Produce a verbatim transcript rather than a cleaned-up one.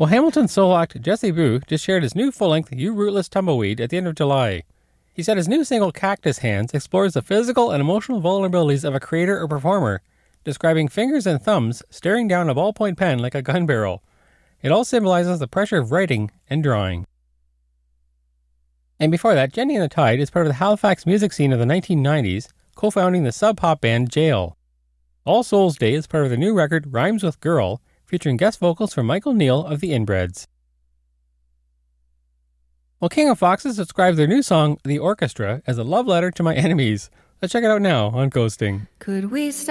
Well, Hamilton solo act Jesse Boo just shared his new full-length You Rootless Tumbleweed at the end of July. He said his new single Cactus Hands explores the physical and emotional vulnerabilities of a creator or performer, describing fingers and thumbs staring down a ballpoint pen like a gun barrel. It all symbolizes the pressure of writing and drawing. And before that, Jenny and the Tide is part of the Halifax music scene of the nineteen nineties, co-founding the sub-pop band Jail. All Souls Day is part of the new record Rhymes with Girl, featuring guest vocals from Michael Neal of the Inbreds. Well, King of Foxes describes their new song, The Orchestra, as a love letter to my enemies. Let's check it out now on Ghosting. Could we stop?